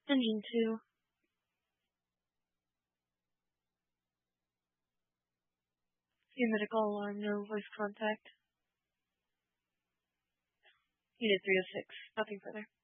Engine 2. Your medical alarm, no voice contact. Unit 306. Nothing further.